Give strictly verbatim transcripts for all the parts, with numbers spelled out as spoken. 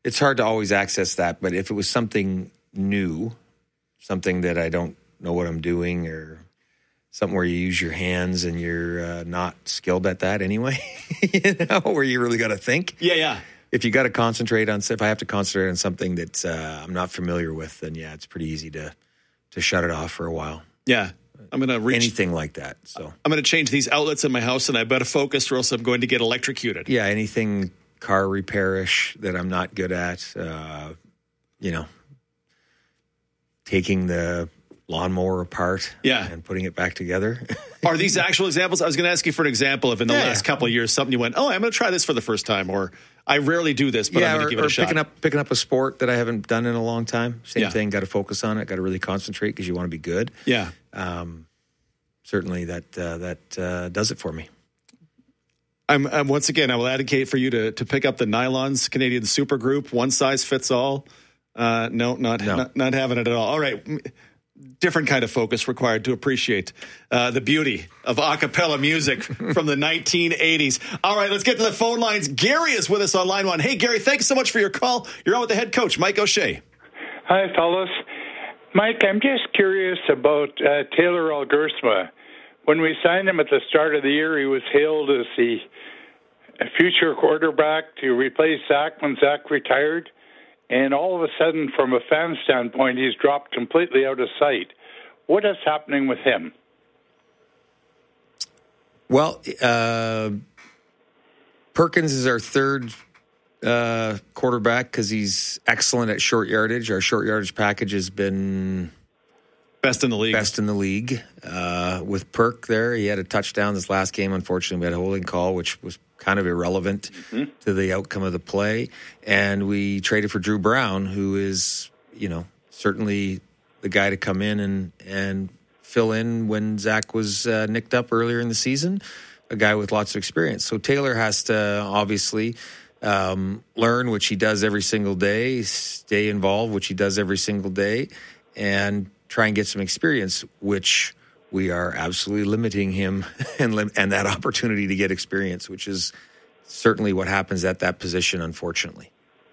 it's hard to always access that. But if it was something new, something that I don't know what I'm doing, or something where you use your hands and you're uh, not skilled at that anyway, you know, where you really got to think. Yeah, yeah. If you got to concentrate on, if I have to concentrate on something that uh, I'm not familiar with, then yeah, it's pretty easy to to shut it off for a while. Yeah, I'm gonna reach anything like that. So I'm gonna change these outlets in my house, and I better focus, or else I'm going to get electrocuted. Yeah, anything car repairish that I'm not good at. Uh, you know, taking the lawnmower apart, yeah, and putting it back together. Are these actual examples? I was going to ask you for an example of in the yeah, last yeah. couple of years something you went, oh, I'm going to try this for the first time, or I rarely do this, but yeah, I'm going to give it or a shot. Picking up picking up a sport that I haven't done in a long time. Same yeah. thing. Got to focus on it. Got to really concentrate because you want to be good. Yeah. Um, certainly that uh, that uh, does it for me. I'm, I'm once again, I will advocate for you to to pick up the Nylons Canadian Supergroup. One size fits all. Uh, no, not, no. not not having it at all. All right. Different kind of focus required to appreciate uh, the beauty of a cappella music from the nineteen eighties. All right, let's get to the phone lines. Gary is with us on line one. Hey, Gary, thanks so much for your call. You're on with the head coach, Mike O'Shea. Hi, fellas. Mike, I'm just curious about uh, Taylor Algersma. When we signed him at the start of the year, he was hailed as the future quarterback to replace Zach when Zach retired. And all of a sudden, from a fan standpoint, he's dropped completely out of sight. What is happening with him? Well, uh, Perkins is our third uh, quarterback because he's excellent at short yardage. Our short yardage package has been best in the league. Best in the league. Uh, with Perk there, he had a touchdown this last game. Unfortunately, we had a holding call, which was kind of irrelevant mm-hmm. to the outcome of the play. And we traded for Drew Brown, who is, you know, certainly the guy to come in and, and fill in when Zach was uh, nicked up earlier in the season, a guy with lots of experience. So Taylor has to obviously um, learn, which he does every single day, stay involved, which he does every single day, and try and get some experience, which we are absolutely limiting him and lim- and that opportunity to get experience, which is certainly what happens at that position, unfortunately.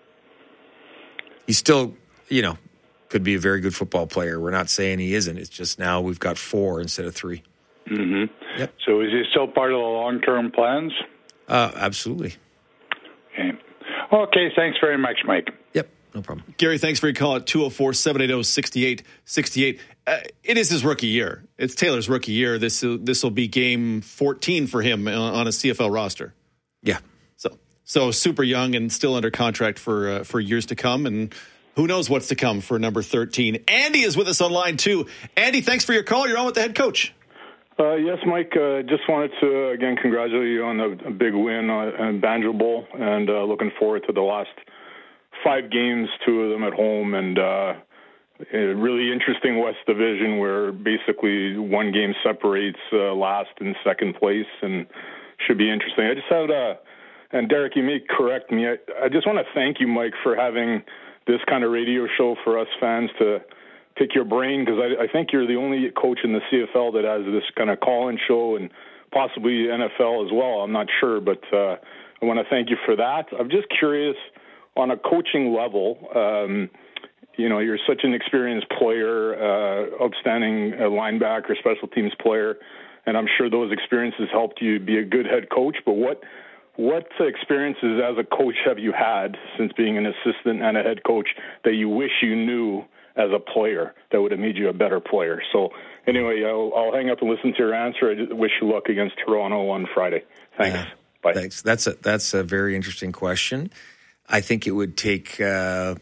He's still, you know, could be a very good football player. We're not saying he isn't. It's just now we've got four instead of three. Mm-hmm. Yep. So is he still part of the long-term plans? Uh, absolutely. Okay. Okay, thanks very much, Mike. Yep. No problem. Gary, thanks for your call at two oh four, seven eight oh, six eight six eight. Uh, it is his rookie year. It's Taylor's rookie year. This this will be game fourteen for him on a C F L roster. Yeah. So so super young and still under contract for uh, for years to come, and who knows what's to come for number thirteen. Andy is with us on line two. Andy, thanks for your call. You're on with the head coach. Uh, yes, Mike. Uh, just wanted to again congratulate you on a, a big win uh, in Banjo Bowl, and uh, looking forward to the last five games, two of them at home, and uh, a really interesting West Division where basically one game separates uh, last and second place, and should be interesting. I just had, uh, and Derek, you may correct me, I, I just want to thank you, Mike, for having this kind of radio show for us fans to pick your brain, because I, I think you're the only coach in the C F L that has this kind of call-in show, and possibly N F L as well. I'm not sure, but uh, I want to thank you for that. I'm just curious, on a coaching level, um, you know, you're such an experienced player, uh, outstanding uh, linebacker, special teams player, and I'm sure those experiences helped you be a good head coach. But what what experiences as a coach have you had since being an assistant and a head coach that you wish you knew as a player that would have made you a better player? So anyway, I'll, I'll hang up and listen to your answer. I just wish you luck against Toronto on Friday. Thanks. Yeah, Bye. Thanks. That's a, that's a very interesting question. I think it would take uh,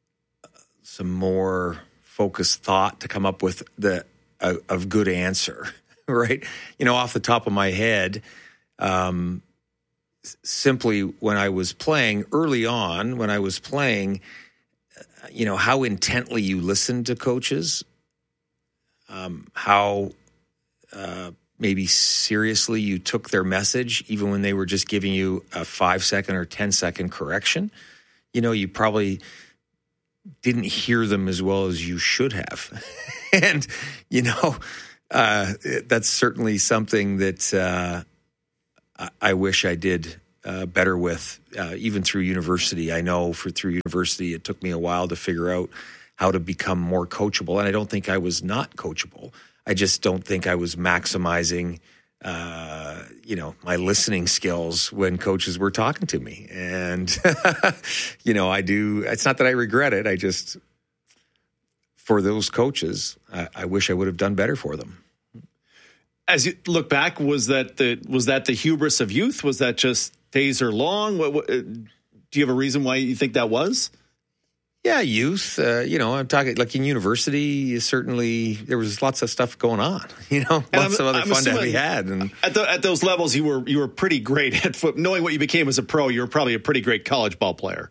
some more focused thought to come up with the a, a good answer, right? You know, off the top of my head, um, simply when I was playing early on, when I was playing, you know, how intently you listened to coaches, um, how uh, maybe seriously you took their message, even when they were just giving you a five second or ten second correction. You know, you probably didn't hear them as well as you should have. And, you know, uh, that's certainly something that uh, I wish I did uh, better with, uh, even through university. I know for through university, it took me a while to figure out how to become more coachable. And I don't think I was not coachable. I just don't think I was maximizing, uh, you know, my listening skills when coaches were talking to me. And, you know, I do, it's not that I regret it. I just, for those coaches, I, I wish I would have done better for them. As you look back, was that the was that the hubris of youth? Was that just days are long? What, what, do you have a reason why you think that was? Yeah, youth. Uh, you know, I'm talking like in university. Certainly, there was lots of stuff going on. You know, And lots I'm, of other I'm fun to be assuming had. And at, the, at those levels, you were you were pretty great at foot. Knowing what you became as a pro, you were probably a pretty great college ball player.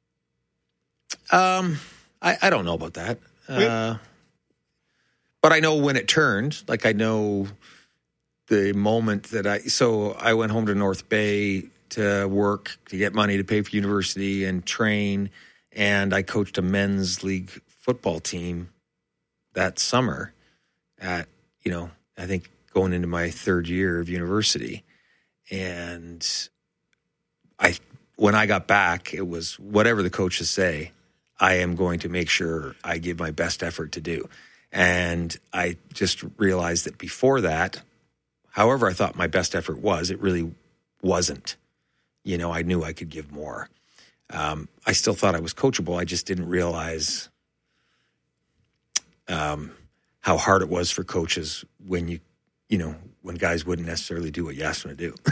um, I, I don't know about that, uh, but I know when it turned. Like I know the moment that I. So I went home to North Bay to work to get money to pay for university and train. And I coached a men's league football team that summer at, you know, I think going into my third year of university. And I, when I got back, it was whatever the coaches say, I am going to make sure I give my best effort to do. And I just realized that before that, however I thought my best effort was, it really wasn't. You know, I knew I could give more. Um, I still thought I was coachable. I just didn't realize um, how hard it was for coaches when you, you know, when guys wouldn't necessarily do what you asked them to do.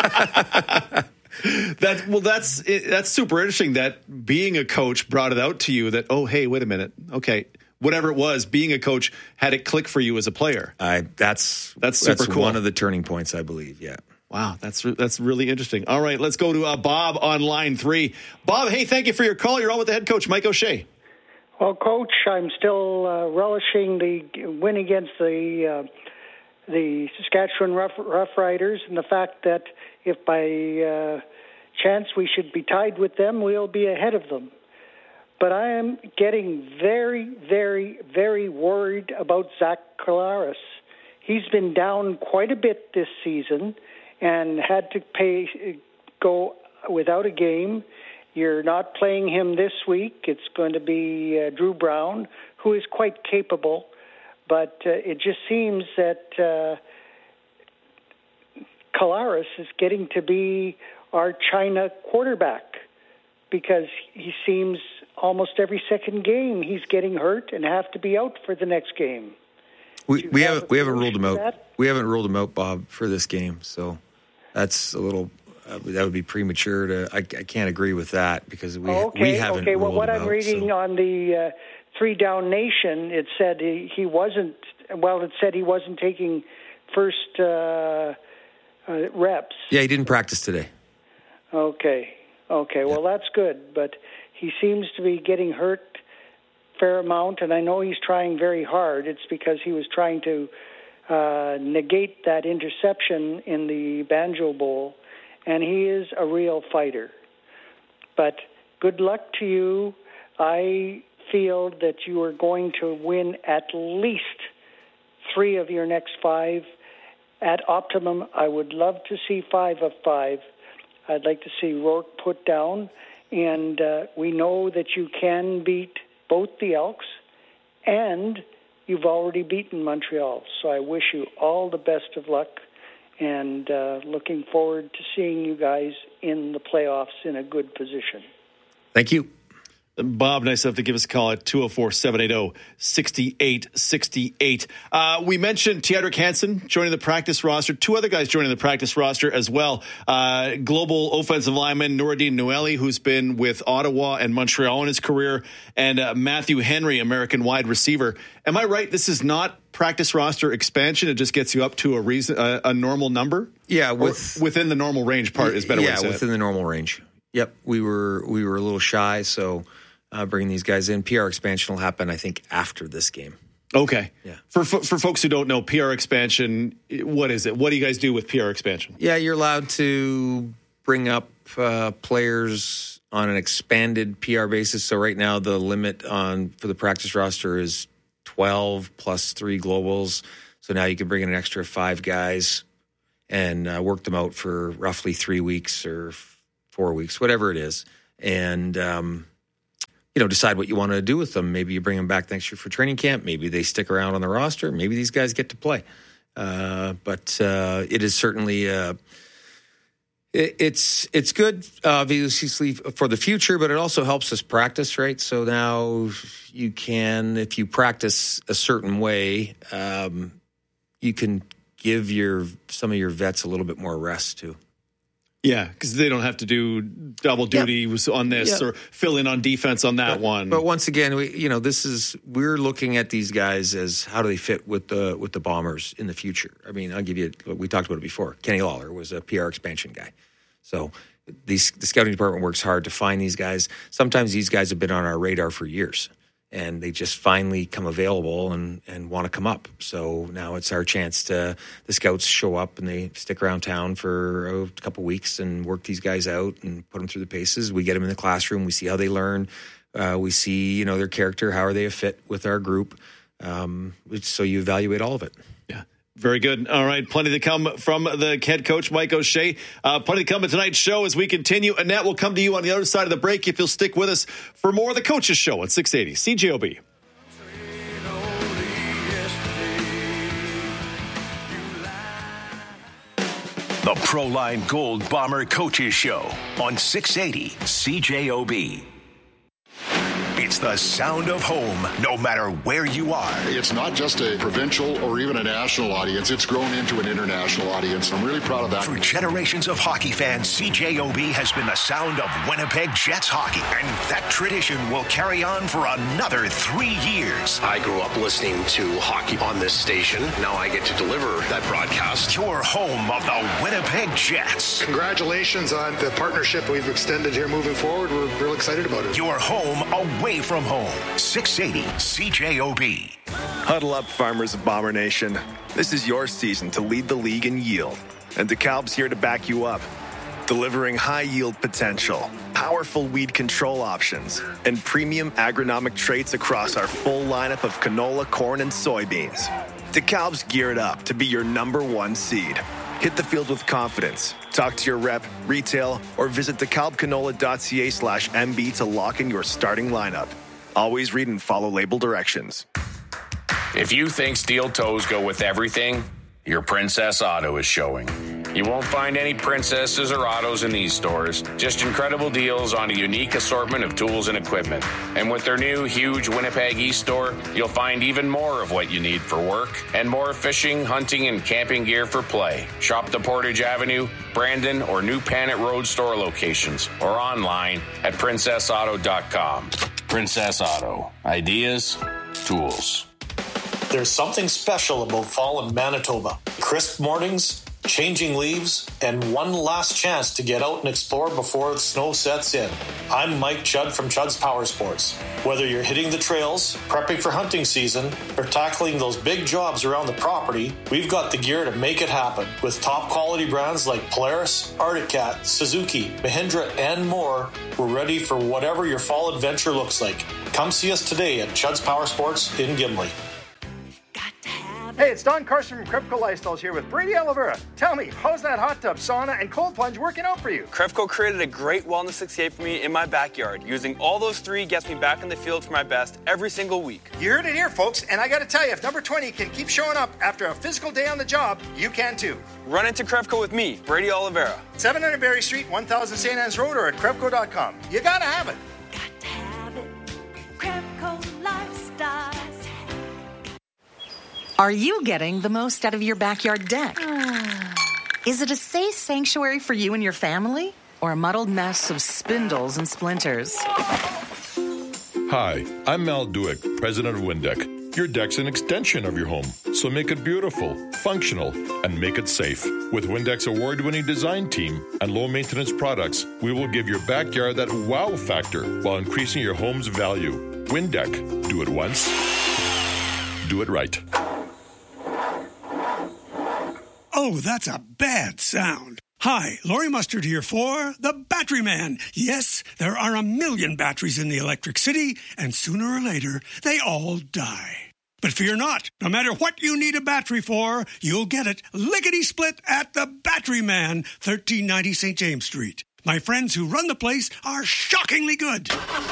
That well, that's that's super interesting. That being a coach brought it out to you. That oh, hey, wait a minute, okay, whatever it was, being a coach had it click for you as a player. I that's that's super that's cool. One of the turning points, I believe. Yeah. Wow, that's that's really interesting. All right, let's go to uh, Bob on line three. Bob, hey, thank you for your call. You're on with the head coach, Mike O'Shea. Well, Coach, I'm still uh, relishing the win against the uh, the Saskatchewan Rough, Rough Riders, and the fact that if by uh, chance we should be tied with them, we'll be ahead of them. But I am getting very, very, very worried about Zach Collaros. He's been down quite a bit this season and had to pay go without a game. You're not playing him this week. It's going to be uh, Drew Brown, who is quite capable. But uh, it just seems that uh, Collaros is getting to be our China quarterback because he seems almost every second game he's getting hurt and have to be out for the next game. We we haven't we haven't ruled him out. We haven't ruled him out, Bob, for this game. So that's a little uh, that would be premature to. I, I can't agree with that because we okay, we haven't. Okay, well, ruled what him I'm out, reading so. on the uh, Three Down Nation, it said he, he wasn't. Well, it said he wasn't taking first uh, uh, reps. Yeah, he didn't practice today. Okay, okay. Well, yeah. that's good, but he seems to be getting hurt fair amount, and I know he's trying very hard. It's because he was trying to uh, negate that interception in the Banjo Bowl, and he is a real fighter. But good luck to you. I feel that you are going to win at least three of your next five. At optimum, I would love to see five of five. I'd like to see Rourke put down, and uh, we know that you can beat both the Elks, and you've already beaten Montreal. So I wish you all the best of luck, and uh, looking forward to seeing you guys in the playoffs in a good position. Thank you. Bob, nice enough to give us a call at two oh four, seven eight oh, six eight six eight. Uh, we mentioned Teodric Hansen joining the practice roster. Two other guys joining the practice roster as well. Uh, global offensive lineman Nouredine Noueli, who's been with Ottawa and Montreal in his career, and uh, Matthew Henry, American wide receiver. Am I right? This is not practice roster expansion. It just gets you up to a reason, a, a normal number? Yeah, with or within the normal range part is better way to say Yeah, within it. the normal range. Yep, we were we were a little shy, so uh, bringing these guys in. P R expansion will happen, I think, after this game. Okay. Yeah. For for folks who don't know, P R expansion, what is it? What do you guys do with P R expansion? Yeah, you're allowed to bring up uh, players on an expanded P R basis. So right now the limit on for the practice roster is twelve plus three globals. So now you can bring in an extra five guys and uh, work them out for roughly three weeks or four weeks, whatever it is, and um, you know, decide what you want to do with them. Maybe you bring them back next year for training camp. Maybe they stick around on the roster. Maybe these guys get to play. Uh, but uh, it is certainly uh, it, it's it's good, obviously, for the future. But it also helps us practice, right? So now you can, if you practice a certain way, um, you can give your some of your vets a little bit more rest too. Yeah, because they don't have to do double duty yep. on this yep. or fill in on defense on that but, one. But once again, we, you know, this is we're looking at these guys as how do they fit with the with the Bombers in the future. I mean, I'll give you. We talked about it before. Kenny Lawler was a P R expansion guy, so these the scouting department works hard to find these guys. Sometimes these guys have been on our radar for years, and they just finally come available and, and want to come up. So now it's our chance to, the scouts show up and they stick around town for a couple weeks and work these guys out and put them through the paces. We get them in the classroom. We see how they learn. Uh, we see, you know, their character. How are they a fit with our group? Um, so you evaluate all of it. Yeah. Very good. All right. Plenty to come from the head coach, Mike O'Shea. Uh, plenty to come in tonight's show as we continue. Annette will come to you on the other side of the break if you'll stick with us for more of the Coaches Show at six eighty C J O B. The Proline Gold Bomber Coaches Show on six eighty C J O B. It's the sound of home, no matter where you are. It's not just a provincial or even a national audience. It's grown into an international audience. I'm really proud of that. For generations of hockey fans, C J O B has been the sound of Winnipeg Jets hockey. And that tradition will carry on for another three years. I grew up listening to hockey on this station. Now I get to deliver that broadcast. Your home of the Winnipeg Jets. Congratulations on the partnership we've extended here moving forward. We're real excited about it. Your home away from home. six eighty C J O B. Huddle up, farmers of Bomber Nation. This is your season to lead the league in yield. And DeKalb's here to back you up. Delivering high yield potential, powerful weed control options, and premium agronomic traits across our full lineup of canola, corn, and soybeans. DeKalb's geared up to be your number one seed. Hit the field with confidence. Talk to your rep, retail, or visit dekalbcanola.ca slash MB to lock in your starting lineup. Always read and follow label directions. If you think steel toes go with everything, your Princess Auto is showing. You won't find any princesses or autos in these stores, just incredible deals on a unique assortment of tools and equipment. And with their new huge Winnipeg East store, you'll find even more of what you need for work and more fishing, hunting, and camping gear for play. Shop the Portage Avenue, Brandon, or New Panet Road store locations or online at princess auto dot com. Princess Auto. Ideas, tools. There's something special about fall in Manitoba. Crisp mornings, changing leaves, and one last chance to get out and explore before the snow sets in. I'm Mike Chudd from Chudd's Power Sports. Whether you're hitting the trails, prepping for hunting season, or tackling those big jobs around the property, we've got the gear to make it happen. With top quality brands like Polaris, Arctic Cat, Suzuki, Mahindra, and more, we're ready for whatever your fall adventure looks like. Come see us today at Chudd's Power Sports in Gimli. Hey, it's Don Carson from Krepco Lifestyles here with Brady Oliveira. Tell me, how's that hot tub, sauna, and cold plunge working out for you? Krepco created a great wellness escape for me in my backyard. Using all those three gets me back in the field for my best every single week. You heard it here, folks, and I gotta tell you, if number twenty can keep showing up after a physical day on the job, you can too. Run into Krepco with me, Brady Oliveira. seven hundred Berry Street, one thousand Saint Anne's Road, or at Krepco dot com. You gotta have it. Got to have it. Krepco Lifestyles. Are you getting the most out of your backyard deck? Is it a safe sanctuary for you and your family? Or a muddled mess of spindles and splinters? Hi, I'm Mal Duick, president of Windeck. Your deck's an extension of your home, so make it beautiful, functional, and make it safe. With Windeck's award-winning design team and low-maintenance products, we will give your backyard that wow factor while increasing your home's value. Windeck. Do it once. Do it right. Oh, that's a bad sound. Hi, Laurie Mustard here for The Battery Man. Yes, there are a million batteries in the Electric City, and sooner or later, they all die. But fear not. No matter what you need a battery for, you'll get it lickety-split at The Battery Man, thirteen ninety Saint James Street. My friends who run the place are shockingly good.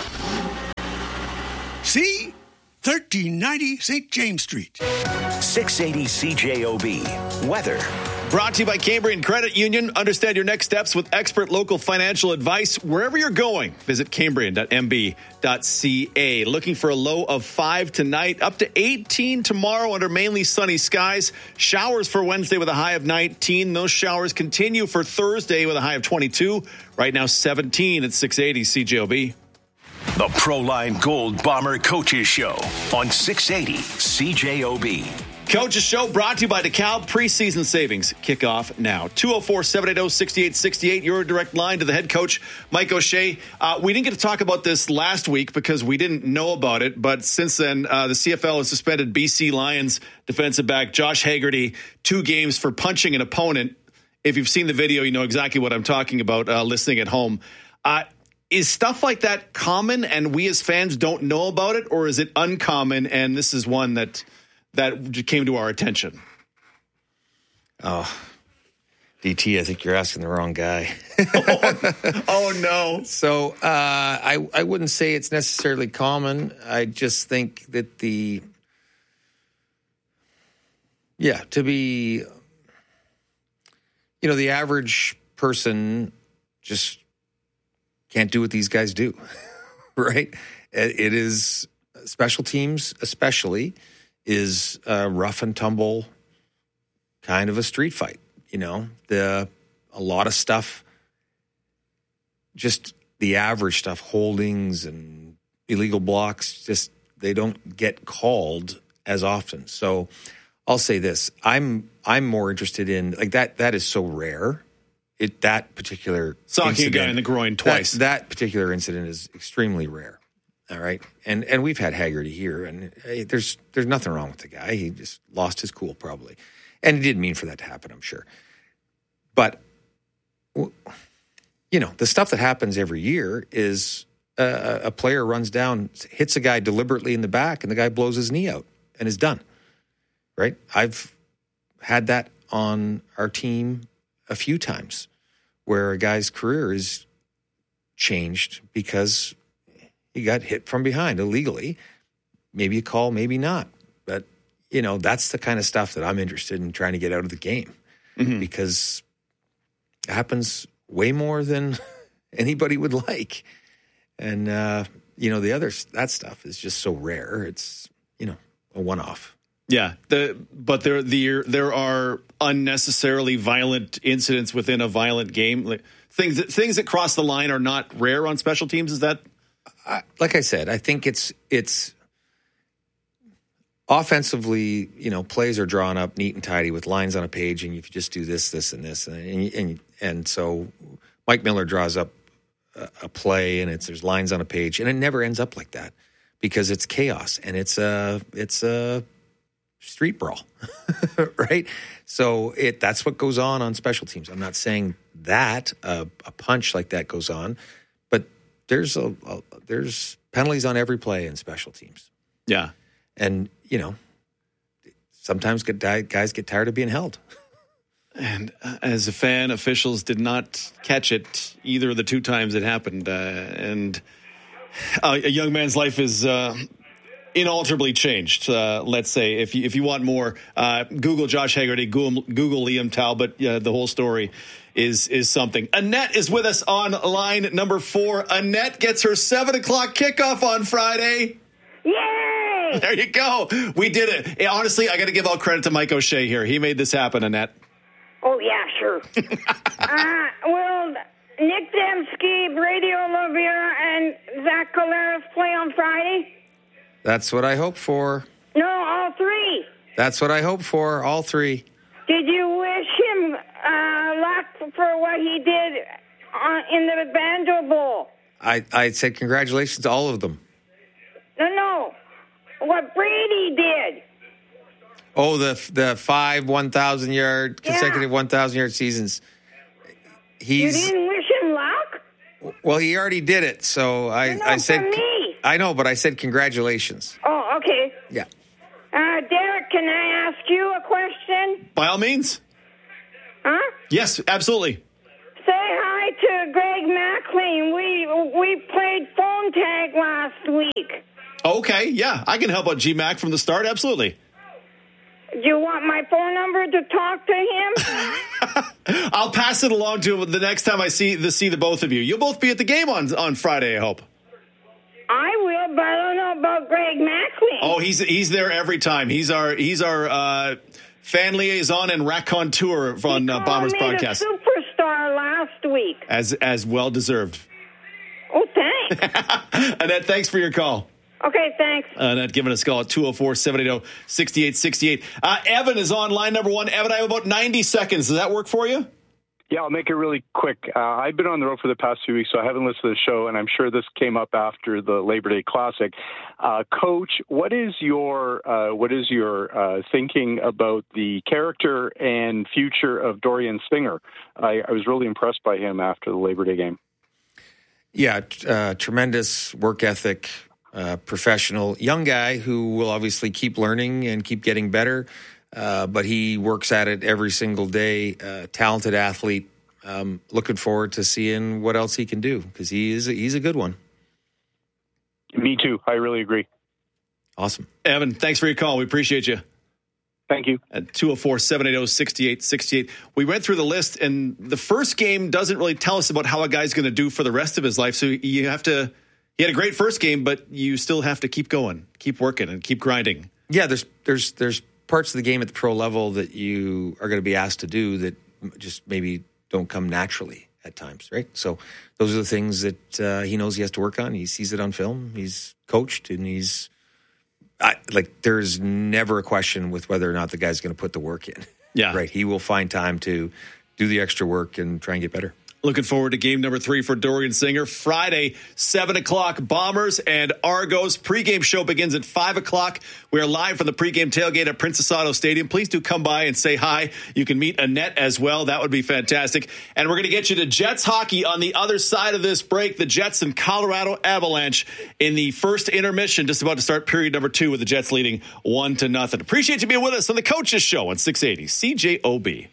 See? thirteen ninety Saint James Street. six eighty C J O B. Weather. Brought to you by Cambrian Credit Union. Understand your next steps with expert local financial advice wherever you're going. Visit cambrian dot m b dot c a. Looking for a low of five tonight, up to eighteen tomorrow under mainly sunny skies. Showers for Wednesday with a high of nineteen. Those showers continue for Thursday with a high of twenty-two. Right now, seventeen at six eighty C J O B. The Proline Gold Bomber Coaches Show on six eighty C J O B. Coach's Show brought to you by DeKalb. Preseason savings kick off now. two oh four, seven eight oh, six eight six eight. Your direct line to the head coach, Mike O'Shea. Uh, we didn't get to talk about this last week because we didn't know about it. But since then, uh, the C F L has suspended B C Lions defensive back Josh Haggerty two games for punching an opponent. If you've seen the video, you know exactly what I'm talking about uh, listening at home. Uh, is stuff like that common and we as fans don't know about it? Or is it uncommon and this is one that... that came to our attention? Oh, D T, I think you're asking the wrong guy. oh, oh, no. So uh, I, I wouldn't say it's necessarily common. I just think that the, yeah, to be, you know, the average person just can't do what these guys do, right? It is special teams especially. Is a rough and tumble kind of a street fight, you know. The a lot of stuff, just the average stuff, holdings and illegal blocks, just they don't get called as often. So I'll say this: I'm I'm more interested in like that. That is so rare. It that particular socking a guy in the groin twice. That, that particular incident is extremely rare. All right, and and we've had Haggerty here, and hey, there's there's nothing wrong with the guy. He just lost his cool probably, and he didn't mean for that to happen, I'm sure. But you know, the stuff that happens every year is a, a player runs down, hits a guy deliberately in the back, and the guy blows his knee out and is done. Right? I've had that on our team a few times, where a guy's career is changed because he got hit from behind illegally. Maybe a call, maybe not. But, you know, that's the kind of stuff that I'm interested in trying to get out of the game mm-hmm. because it happens way more than anybody would like. And, uh, you know, the other, that stuff is just so rare. It's, you know, a one-off. Yeah, the, but there the, there are unnecessarily violent incidents within a violent game. Like, things, that, things that cross the line are not rare on special teams, is that? I, like I said, I think it's it's offensively, you know, plays are drawn up neat and tidy with lines on a page, and if you just do this, this, and this, and and and so Mike Miller draws up a, a play, and it's there's lines on a page, and it never ends up like that because it's chaos and it's a it's a street brawl, right? So it that's what goes on on special teams. I'm not saying that uh, a punch like that goes on. There's a, a there's penalties on every play in special teams. Yeah, and you know sometimes get, guys get tired of being held. And uh, as a fan, officials did not catch it either of the two times it happened. Uh, and uh, a young man's life is uh, inalterably changed. Uh, let's say if you if you want more, uh, Google Josh Haggerty, Google, Google Liam Talbot. Uh, the whole story is is something. Annette is with us on line number four. Annette gets her seven o'clock kickoff on Friday. Yay! There you go. We did it. Hey, honestly, I got to give all credit to Mike O'Shea here. He made this happen, Annette. Oh, yeah, sure. uh, will Nick Dembski, Brady Oliveira, and Zach Collaros play on Friday? That's what I hope for. No, all three. That's what I hope for, all three. Did you wish him uh, luck for what he did on, in the Banjo Bowl? I, I said congratulations to all of them. No, no. What Brady did. Oh, the the five one thousand yard consecutive yeah. one thousand yard seasons. He's, you didn't wish him luck? Well, he already did it, so I no, no, I said for me. I know, but I said congratulations. Oh, okay. Yeah. Uh, Derek, can I ask you a question? By all means. Huh? Yes, absolutely. Say hi to Greg McLean. We we played phone tag last week. Okay, yeah, I can help out G Mac from the start. Absolutely. Do you want my phone number to talk to him? I'll pass it along to him the next time I see the see the both of you. You'll both be at the game on on Friday, I hope. I will, but I don't know about Greg McLean. Oh, he's he's there every time. He's our he's our uh, fan liaison and raconteur on uh, Bombers me podcast. The superstar last week. As as well deserved. Oh, thanks. Annette, thanks for your call. Okay, thanks. Annette giving us a call at two oh four, seven eight oh, six eight six eight. Uh, Evan is on line number one. Evan, I have about ninety seconds. Does that work for you? Yeah, I'll make it really quick. Uh, I've been on the road for the past few weeks, so I haven't listened to the show, and I'm sure this came up after the Labor Day Classic. Uh, Coach, what is your uh, what is your uh, thinking about the character and future of Dorian Singer? I, I was really impressed by him after the Labor Day game. Yeah, uh, tremendous work ethic. Uh, professional, young guy who will obviously keep learning and keep getting better, uh, but he works at it every single day. Uh, talented athlete. Um, looking forward to seeing what else he can do because he is a, he's a good one. Me too. I really agree. Awesome. Evan, thanks for your call. We appreciate you. Thank you. At two oh four, seven eight oh, six eight six eight. We went through the list, and the first game doesn't really tell us about how a guy's going to do for the rest of his life, so you have to... He had a great first game, but you still have to keep going, keep working, and keep grinding. Yeah, there's there's there's parts of the game at the pro level that you are going to be asked to do that just maybe don't come naturally at times, right? So those are the things that uh, he knows he has to work on. He sees it on film. He's coached, and he's I, like there's never a question with whether or not the guy's going to put the work in. Yeah, right. He will find time to do the extra work and try and get better. Looking forward to game number three for Dorian Singer. Friday, seven o'clock, Bombers and Argos. Pregame show begins at five o'clock. We are live from the pregame tailgate at Princess Auto Stadium. Please do come by and say hi. You can meet Annette as well. That would be fantastic. And we're going to get you to Jets hockey on the other side of this break. The Jets and Colorado Avalanche in the first intermission. Just about to start period number two with the Jets leading one to nothing. Appreciate you being with us on the Coaches Show on six eighty C J O B.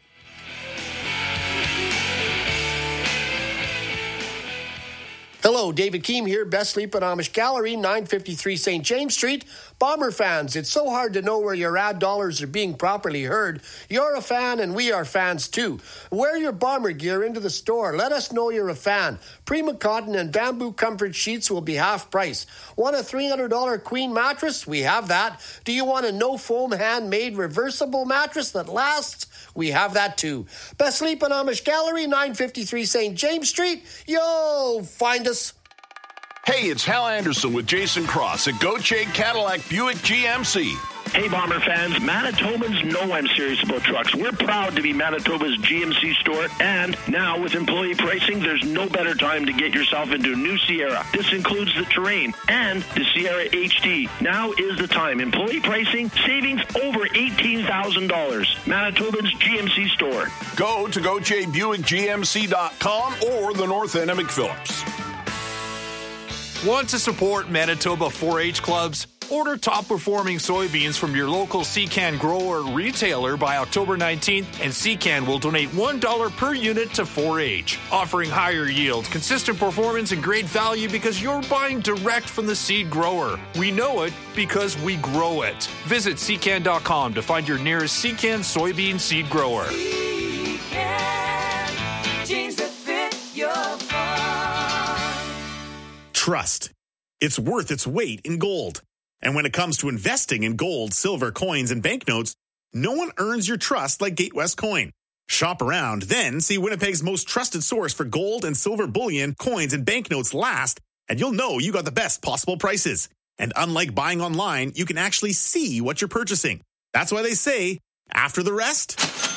Hello, David Keem here, Best Sleep at Amish Gallery, nine fifty-three Saint James Street. Bomber fans, it's so hard to know where your ad dollars are being properly heard. You're a fan and we are fans too. Wear your Bomber gear into the store. Let us know you're a fan. Prima Cotton and Bamboo Comfort Sheets will be half price. Want a three hundred dollars queen mattress? We have that. Do you want a no-foam handmade reversible mattress that lasts? We have that too. Best Sleep at Amish Gallery, nine fifty-three Saint James Street. Yo, find us. Hey, it's Hal Anderson with Jason Cross at Gauthier Cadillac Buick G M C. Hey, Bomber fans, Manitobans know I'm serious about trucks. We're proud to be Manitoba's G M C store, and now with employee pricing, there's no better time to get yourself into a new Sierra. This includes the Terrain and the Sierra H D. Now is the time. Employee pricing, savings over eighteen thousand dollars. Manitoba's G M C store. Go to Gauthier Buick G M C dot com or the North End of McPhillips. Want to support Manitoba four H clubs? Order top-performing soybeans from your local Secan grower retailer by October nineteenth, and Secan will donate one dollar per unit to four H, offering higher yield, consistent performance, and great value because you're buying direct from the seed grower. We know it because we grow it. Visit Secan dot com to find your nearest Secan soybean seed grower. Secan, jeans that fit your farm. Trust. It's worth its weight in gold. And when it comes to investing in gold, silver, coins, and banknotes, no one earns your trust like Gatewest Coin. Shop around, then see Winnipeg's most trusted source for gold and silver bullion, coins, and banknotes last, and you'll know you got the best possible prices. And unlike buying online, you can actually see what you're purchasing. That's why they say, after the rest,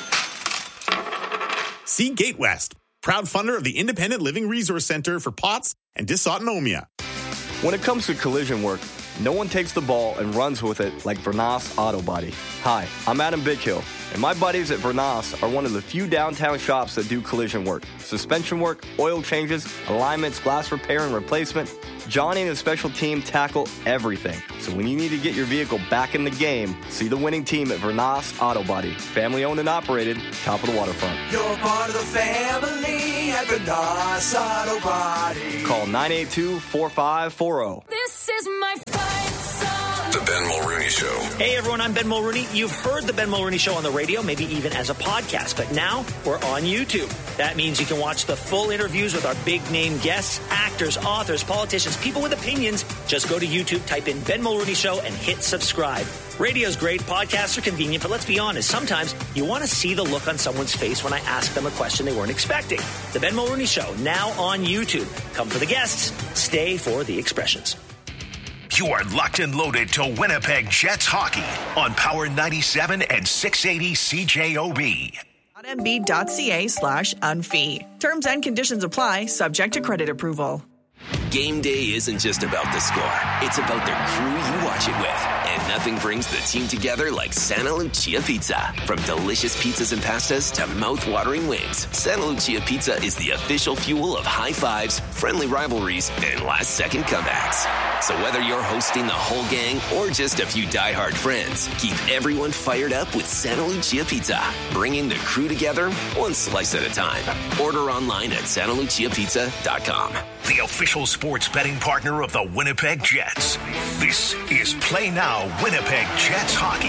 see Gatewest, proud funder of the Independent Living Resource Center for P O T S and Dysautonomia. When it comes to collision work, No one takes the ball and runs with it like Vernas Auto Body. Hi, I'm Adam Bighill, and my buddies at Vernas are one of the few downtown shops that do collision work, suspension work, oil changes, alignments, glass repair and replacement. Johnny and his special team tackle everything. So when you need to get your vehicle back in the game, see the winning team at Vernas Auto Body. Family owned and operated, top of the waterfront. You're part of the family at Vernas Auto Body. Call nine eight two, four five four zero. This is my fight song. The Ben Mulrooney Show. Hey everyone, I'm Ben Mulrooney. You've heard the Ben Mulrooney Show on the radio, maybe even as a podcast, but now we're on YouTube. That means you can watch the full interviews with our big name guests, actors, authors, politicians, people with opinions. Just go to YouTube, type in Ben Mulrooney Show, and hit subscribe. Radio's great, podcasts are convenient, but let's be honest, sometimes you want to see the look on someone's face when I ask them a question they weren't expecting. The Ben Mulrooney Show, now on YouTube. Come for the guests, stay for the expressions. You are locked and loaded to Winnipeg Jets hockey on Power ninety-seven and six eighty C J O B. M B dot C A slash unfee. Terms and conditions apply, subject to credit approval. Game day isn't just about the score. It's about the crew you watch it with. And nothing brings the team together like Santa Lucia Pizza. From delicious pizzas and pastas to mouth-watering wings, Santa Lucia Pizza is the official fuel of high fives, friendly rivalries, and last-second comebacks. So whether you're hosting the whole gang or just a few diehard friends, keep everyone fired up with Santa Lucia Pizza, bringing the crew together one slice at a time. Order online at santa lucia pizza dot com. The official sports betting partner of the Winnipeg Jets. This is Play Now Winnipeg Jets hockey.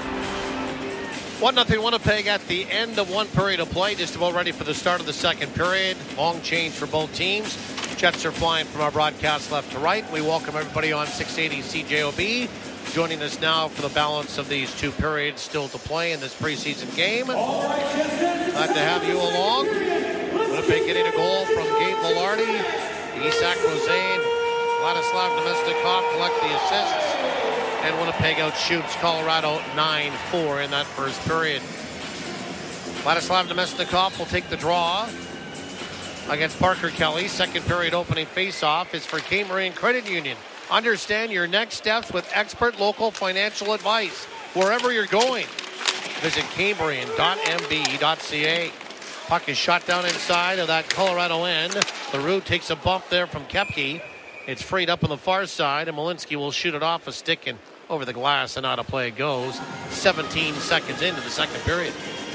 one nothing Winnipeg at the end of one period of play, just about ready for the start of the second period. Long change for both teams. Jets are flying from our broadcast left to right. We welcome everybody on six eighty C J O B. Joining us now for the balance of these two periods still to play in this preseason game. Glad to have you along. Winnipeg getting a goal from Gabe Velarde. Isak Rosén, Vladislav Namestnikov collect the assists. And Winnipeg outshoots Colorado nine four in that first period. Vladislav Namestnikov will take the draw against Parker Kelly. Second period opening faceoff is for Cambrian Credit Union. Understand your next steps with expert local financial advice wherever you're going. Visit cambrian dot m b dot c a. Puck is shot down inside of that Colorado end. LaRue takes a bump there from Koepke. It's freed up on the far side, and Malinsky will shoot it off a stick and over the glass, and out of play it goes. seventeen seconds into the second period.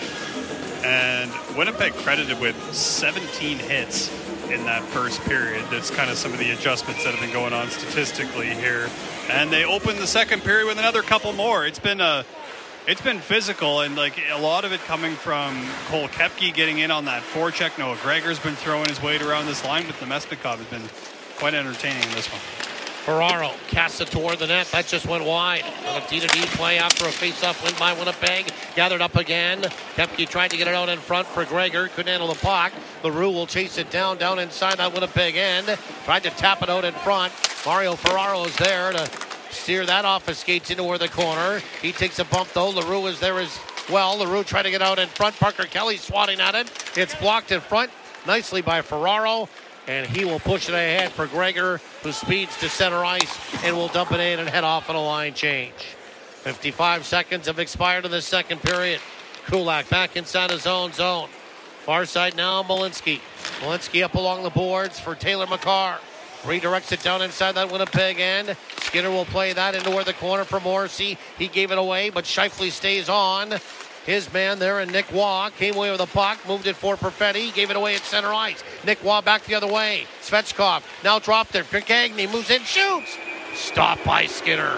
And Winnipeg credited with seventeen hits in that first period. That's kind of some of the adjustments that have been going on statistically here. And they opened the second period with another couple more. It's been a It's been physical, and like a lot of it coming from Cole Koepke getting in on that forecheck. Noah Gregor's been throwing his weight around this line, but Namestnikov has been quite entertaining in this one. Ferraro casts it toward the net. That just went wide. On a D to D play after a face-off win by Winnipeg. Gathered up again. Koepke tried to get it out in front for Gregor. Couldn't handle the puck. LaRue will chase it down, down inside that Winnipeg end. Tried to tap it out in front. Mario Ferraro is there to steer that off his skates into where the corner. He takes a bump though. LaRue is there as well. LaRue trying to get out in front. Parker Kelly swatting at it. It's blocked in front nicely by Ferraro. And he will push it ahead for Gregor, who speeds to center ice and will dump it in and head off on a line change. fifty-five seconds have expired in the second period. Kulak back inside his own zone. Far side now, Malinsky. Malinsky up along the boards for Taylor McCarr. Redirects it down inside that Winnipeg end. Skinner will play that into where the corner for Morrissey. He gave it away, but Scheifele stays on. His man there, and Nick Waugh came away with a puck, moved it for Perfetti, gave it away at center ice. Nick Waugh back the other way. Svechkov now dropped it. Cagney moves in, shoots. Stopped by Skinner.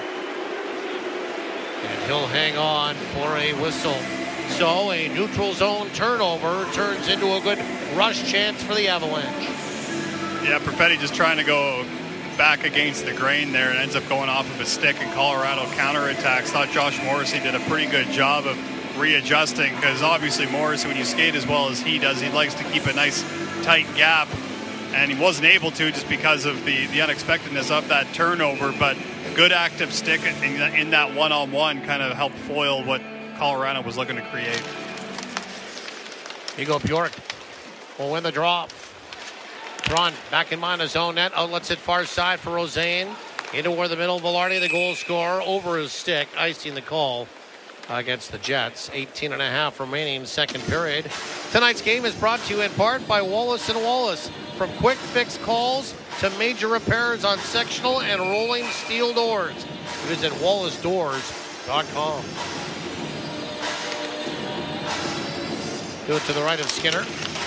And he'll hang on for a whistle. So a neutral zone turnover turns into a good rush chance for the Avalanche. Yeah, Perfetti just trying to go back against the grain there and ends up going off of a stick, and Colorado counterattacks. Thought Josh Morrissey did a pretty good job of readjusting, because obviously Morrissey, when you skate as well as he does, he likes to keep a nice tight gap, and he wasn't able to just because of the, the unexpectedness of that turnover. But good active stick in, in that one-on-one kind of helped foil what Colorado was looking to create. Hugo Bjork will win the draw. Braun back in mind his own net. Outlets it far side for Rosén. Into where the middle, Velarde, the goal scorer, over his stick, icing the call against the Jets. eighteen and a half remaining second period. Tonight's game is brought to you in part by Wallace and Wallace. From quick fix calls to major repairs on sectional and rolling steel doors. Visit wallace doors dot com. Do it to the right of Skinner.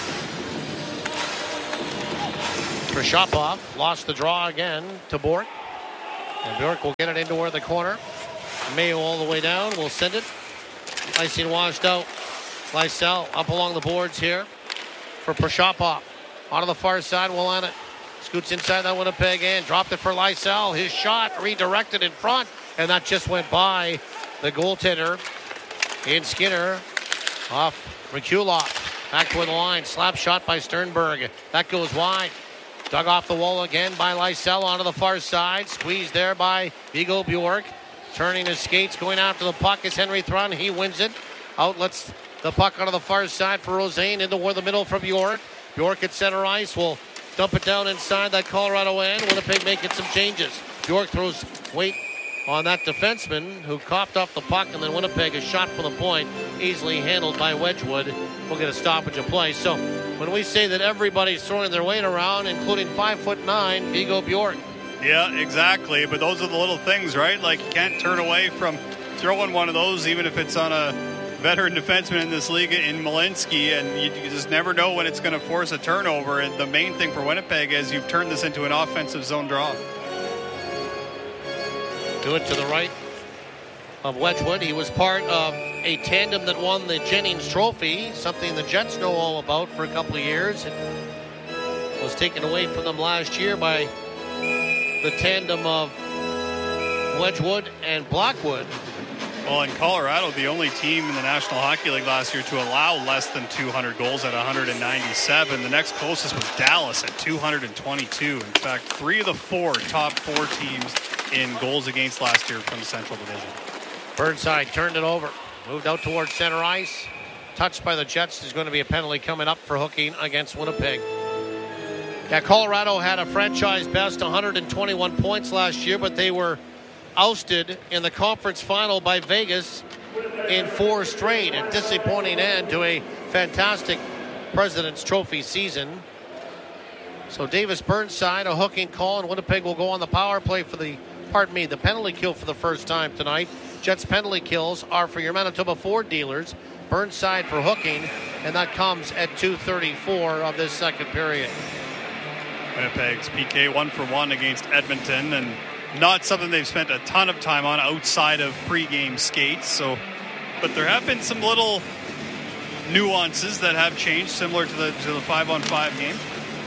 Krashopov lost the draw again to Bork. And Bjork will get it into where the corner. Mayo all the way down. Will send it. Icing washed out. Lysell up along the boards here for Krashopov. Onto the far side, Willana scoots inside that Winnipeg end. Dropped it for Lysell. His shot redirected in front. And that just went by the goaltender in Skinner. Off McCullough. Back toward the line. Slap shot by Sternberg. That goes wide. Dug off the wall again by Lysell onto the far side. Squeezed there by Viggo Bjork. Turning his skates, going after the puck is Henry Thrun. He wins it. Outlets the puck onto the far side for Rosén. Into where the middle for Bjork. Bjork at center ice will dump it down inside that Colorado end. Winnipeg making some changes. Bjork throws weight on that defenseman who coughed off the puck, and then Winnipeg is shot from the point, easily handled by Wedgwood. We'll get a stoppage of play. So when we say that everybody's throwing their weight around, including five foot nine, Viggo Bjork. Yeah, exactly. But those are the little things, right? Like, you can't turn away from throwing one of those, even if it's on a veteran defenseman in this league in Malinsky, and you, you just never know when it's going to force a turnover. And the main thing for Winnipeg is you've turned this into an offensive zone draw. Do it to the right of Wedgwood. He was part of a tandem that won the Jennings Trophy, something the Jets know all about for a couple of years. It was taken away from them last year by the tandem of Wedgwood and Blackwood. Well, in Colorado, the only team in the National Hockey League last year to allow less than two hundred goals at one hundred ninety-seven. The next closest was Dallas at two hundred twenty-two. In fact, three of the four top four teams in goals against last year from the Central Division. Burnside turned it over. Moved out towards center ice. Touched by the Jets. There's going to be a penalty coming up for hooking against Winnipeg. Yeah, Colorado had a franchise best one hundred twenty-one points last year, but they were ousted in the conference final by Vegas in four straight. A disappointing end to a fantastic President's Trophy season. So Davis Burnside, a hooking call, and Winnipeg will go on the power play for the, pardon me, the penalty kill for the first time tonight. Jets penalty kills are for your Manitoba Ford dealers. Burnside for hooking, and that comes at two thirty-four of this second period. Winnipeg's P K one for one against Edmonton, and not something they've spent a ton of time on outside of pregame skates. So, but there have been some little nuances that have changed, similar to the to the five-on-five game.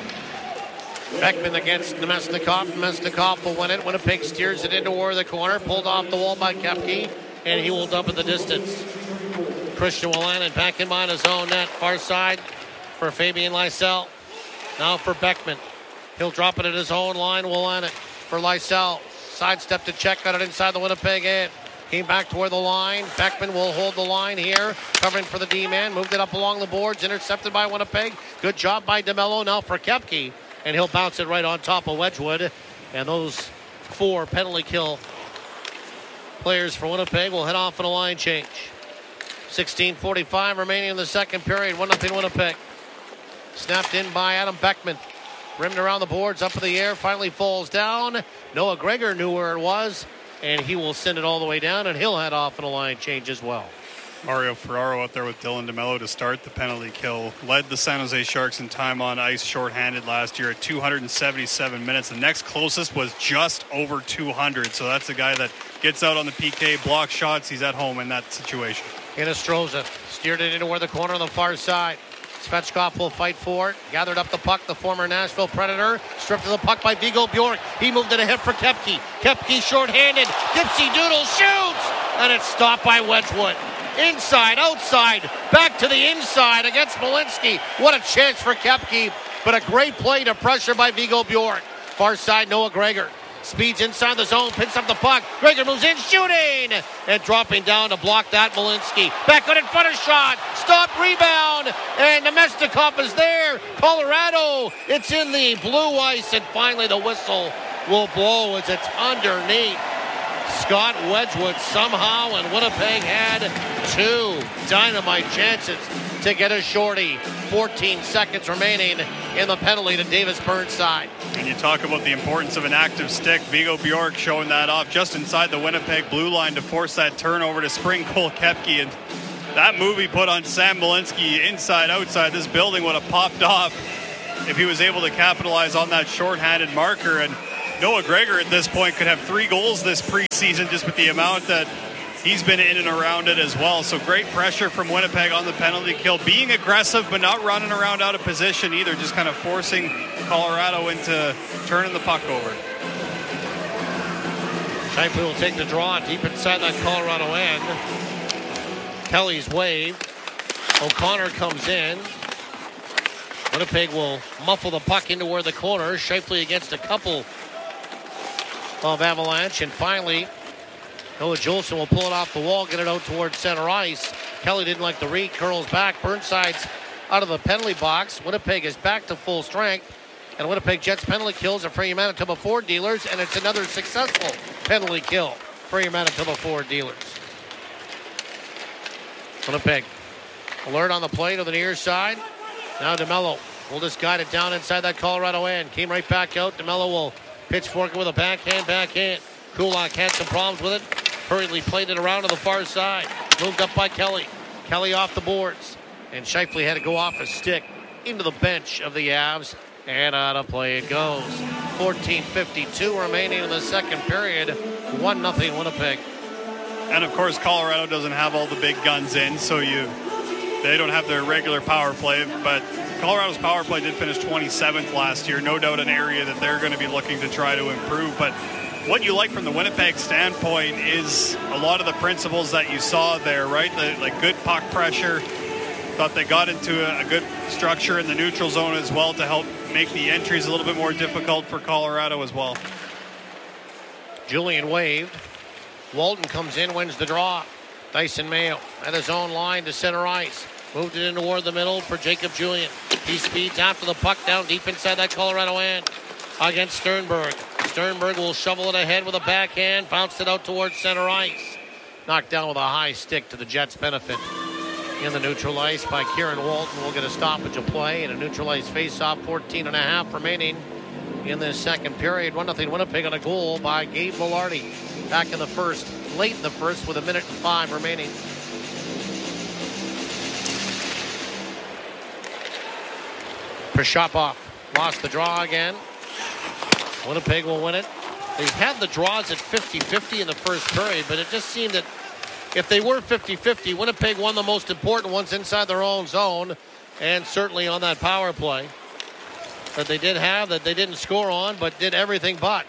Beckman against Nemesnikov. Nemesnikov will win it. Winnipeg steers it into where the corner, pulled off the wall by Kepke, and he will dump it the distance. Christian Wolanin back in behind his own net, far side for Fabian Lysell. Now for Beckman. He'll drop it at his own line. Wolanin for Lysell. Sidestep to check, got it inside the Winnipeg end. Came back toward the line. Beckman will hold the line here, covering for the D-man. Moved it up along the boards, intercepted by Winnipeg. Good job by DeMello. Now for Kepke, and he'll bounce it right on top of Wedgwood. And those four penalty kill players for Winnipeg will head off in a line change. sixteen forty-five remaining in the second period. one nothing Winnipeg. Snapped in by Adam Beckman. Rimmed around the boards, up in the air, finally falls down. Noah Gregor knew where it was, and he will send it all the way down, and he'll head off in a line change as well. Mario Ferraro out there with Dylan DeMello to start the penalty kill. Led the San Jose Sharks in time on ice shorthanded last year at two hundred seventy-seven minutes. The next closest was just over two hundred, so that's a guy that gets out on the P K, blocks shots. He's at home in that situation. Hinostroza steered it into where the corner on the far side. Svechkov will fight for it. Gathered up the puck, the former Nashville Predator. Stripped of the puck by Viggo Bjork. He moved it ahead for Kepke. Kepke shorthanded. Dipsy Doodle shoots! And it's stopped by Wedgwood. Inside, outside, back to the inside against Malinsky. What a chance for Kepke, but a great play to pressure by Viggo Bjork. Far side, Noah Gregor. Speeds inside the zone, picks up the puck. Gregor moves in, shooting! And dropping down to block that, Malinsky. Back on in front of shot. Stop, rebound. And Nemesnikov is there. Colorado, it's in the blue ice. And finally the whistle will blow as it's underneath Scott Wedgwood somehow, and Winnipeg had two dynamite chances to get a shorty. fourteen seconds remaining in the penalty to Davis Burnside. And you talk about the importance of an active stick. Vigo Bjork showing that off just inside the Winnipeg blue line to force that turnover to spring Cole Koepke. And that move he put on Sam Malinsky inside, outside, this building would have popped off if he was able to capitalize on that shorthanded marker. And Noah Gregor at this point could have three goals this preseason just with the amount that he's been in and around it as well. So great pressure from Winnipeg on the penalty kill. Being aggressive but not running around out of position either. Just kind of forcing Colorado into turning the puck over. Scheifele will take the draw deep inside that Colorado end. Kelly's wave. O'Connor comes in. Winnipeg will muffle the puck into where the corner. Scheifele against a couple of Avalanche. And finally, Noah Juleson will pull it off the wall, get it out towards center ice. Kelly didn't like the read, curls back. Burnside's out of the penalty box. Winnipeg is back to full strength. And Winnipeg Jets penalty kills are for your Manitoba Ford dealers. And it's another successful penalty kill for your Manitoba Ford dealers. Winnipeg alert on the play to the near side. Now DeMello will just guide it down inside that Colorado end. Came right back out. DeMello will pitchfork it with a backhand, backhand. Kulak had some problems with it. Hurriedly played it around to the far side. Moved up by Kelly. Kelly off the boards. And Scheifele had to go off a stick into the bench of the Avs. And out of play it goes. fourteen fifty-two remaining in the second period. one nothing Winnipeg. And of course, Colorado doesn't have all the big guns in, so you they don't have their regular power play. But Colorado's power play did finish twenty-seventh last year. No doubt an area that they're going to be looking to try to improve. But what you like from the Winnipeg standpoint is a lot of the principles that you saw there, right? The, like good puck pressure. Thought they got into a, a good structure in the neutral zone as well to help make the entries a little bit more difficult for Colorado as well. Julian waved. Walton comes in, wins the draw. Dyson Mayo at his own line to center ice. Moved it in toward the middle for Jacob Julian. He speeds after the puck down deep inside that Colorado end against Sternberg. Sternberg will shovel it ahead with a backhand. Bounced it out towards center ice. Knocked down with a high stick to the Jets' benefit. In the neutral ice by Kieran Walton. We'll get a stoppage of play and a neutralized face-off. fourteen and a half remaining in this second period. one nothing Winnipeg on a goal by Gabe Velarde. Back in the first, late in the first with a minute and five remaining. Prashopov lost the draw again. Winnipeg will win it. They've had the draws at fifty-fifty in the first period, but it just seemed that if they were fifty-fifty, Winnipeg won the most important ones inside their own zone, and certainly on that power play that they did have, that they didn't score on, but did everything but.